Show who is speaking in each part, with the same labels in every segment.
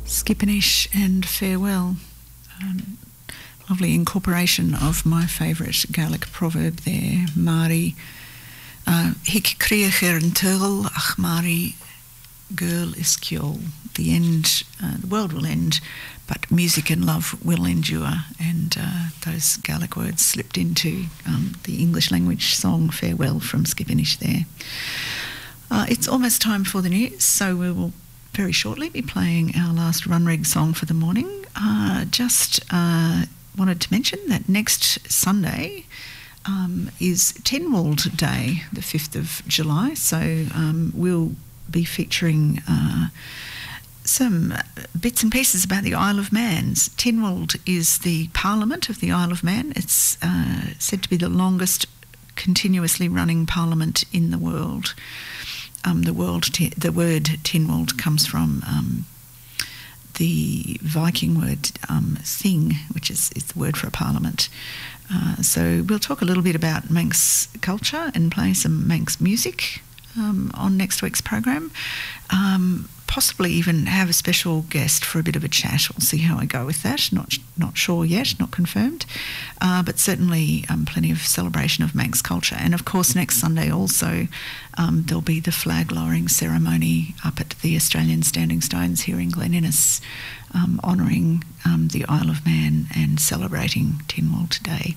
Speaker 1: Skipinish and Farewell. Lovely incorporation of my favourite Gaelic proverb there, Māori. Hic creacher yn tyrl, ach Māori, girl is ciol. The end, the world will end, but music and love will endure. And those Gaelic words slipped into the English language song Farewell from Skipinish there. It's almost time for the news, so we will very shortly be playing our last Runrig song for the morning. Just wanted to mention that next Sunday is Tynwald Day, the 5th of July, so we'll be featuring some bits and pieces about the Isle of Man. Tynwald is the Parliament of the Isle of Man. It's said to be the longest continuously running parliament in the world. The word Tynwald comes from the Viking word thing, which is the word for a parliament. So we'll talk a little bit about Manx culture and play some Manx music on next week's program. Possibly even have a special guest for a bit of a chat. We'll see how I go with that. Not sure yet, not confirmed. But certainly plenty of celebration of Manx culture. And of course next Sunday also there'll be the flag lowering ceremony up at the Australian Standing Stones here in Glen Innes, honouring the Isle of Man and celebrating Tynwald Day.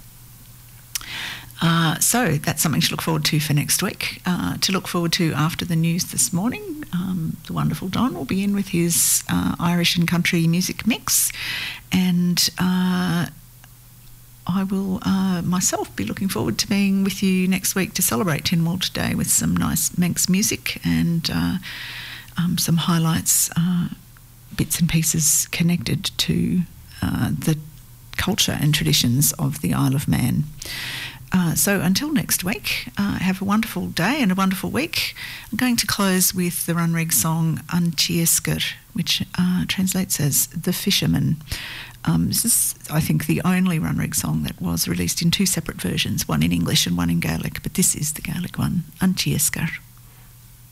Speaker 1: So that's something to look forward to for next week. To look forward to after the news this morning, the wonderful Don will be in with his Irish and country music mix, and I will myself be looking forward to being with you next week to celebrate Tynwald Day with some nice Manx music and some highlights, bits and pieces connected to the culture and traditions of the Isle of Man. So until next week, have a wonderful day and a wonderful week. I'm going to close with the Runrig song An Tíoskair, which translates as The Fisherman. This is, I think, the only Runrig song that was released in two separate versions, one in English and one in Gaelic, but this is the Gaelic one, An Tíoskair.